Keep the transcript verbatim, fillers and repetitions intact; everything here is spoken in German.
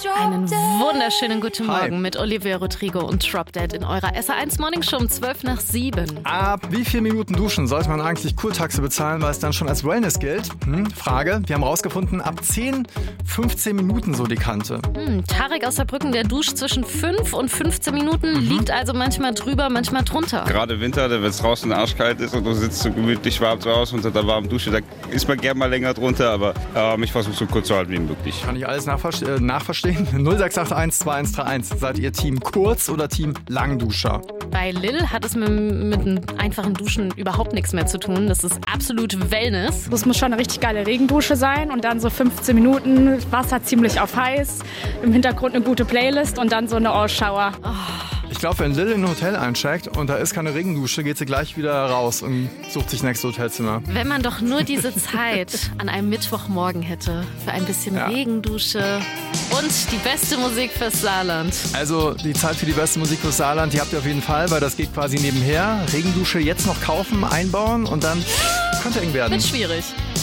Einen wunderschönen guten Hi. Morgen mit Olivia Rodrigo und Drop Dead in eurer S R eins Morning Show um zwölf nach sieben. Ab wie viel Minuten duschen sollte man eigentlich Kurtaxe bezahlen, weil es dann schon als Wellness gilt? Hm, Frage, wir haben rausgefunden, ab zehn, fünfzehn Minuten so die Kante. Hm, Tarek aus Saarbrücken, der duscht zwischen fünf und fünfzehn Minuten, mhm. liegt also manchmal drüber, manchmal drunter. Gerade Winter, wenn es draußen arschkalt ist und du sitzt so gemütlich warm zu Hause unter der warmen Dusche, da ist man gerne mal länger drunter, aber ähm, ich versuche so kurz zu halten wie möglich. Kann ich alles nachver- äh, nachverstehen? null sechs acht eins zwei eins drei eins. Seid ihr Team Kurz- oder Team Langduscher? Bei Lil hat es mit, mit einem einfachen Duschen überhaupt nichts mehr zu tun. Das ist absolut Wellness. Das muss schon eine richtig geile Regendusche sein und dann so fünfzehn Minuten, Wasser ziemlich auf heiß, im Hintergrund eine gute Playlist und dann so eine All-Shower. Oh. Ich glaube, wenn Lil in ein Hotel eincheckt und da ist keine Regendusche, geht sie gleich wieder raus und sucht sich nächstes Hotelzimmer. Wenn man doch nur diese Zeit an einem Mittwochmorgen hätte für ein bisschen Ja. Regendusche und die beste Musik fürs Saarland. Also die Zeit für die beste Musik fürs Saarland, die habt ihr auf jeden Fall, weil das geht quasi nebenher. Regendusche jetzt noch kaufen, einbauen und dann könnte eng werden. Wird schwierig.